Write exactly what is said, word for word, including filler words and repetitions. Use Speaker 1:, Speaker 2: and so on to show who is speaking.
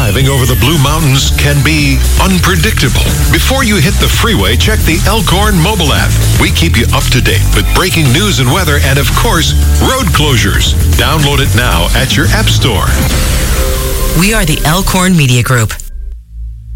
Speaker 1: driving over the Blue Mountains can be unpredictable. Before you hit the freeway, check the Elkhorn mobile app. We keep you up to date with breaking news and weather and, of course, road closures. Download it now at your app store.
Speaker 2: We are the Elkhorn Media Group.